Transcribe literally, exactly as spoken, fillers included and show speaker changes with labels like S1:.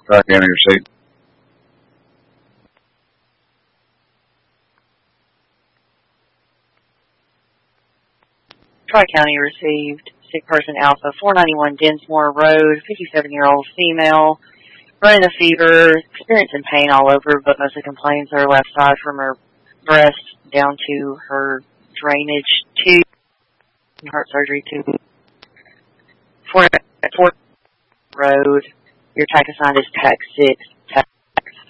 S1: Tri-County received.
S2: Tri-County received sick person Alpha, four ninety-one Dinsmore Road, fifty-seven-year-old female, running a fever, experiencing pain all over, but mostly complains her left side from her breast down to her drainage tube, heart surgery tube. Four, four Road, your tach assigned is tach six.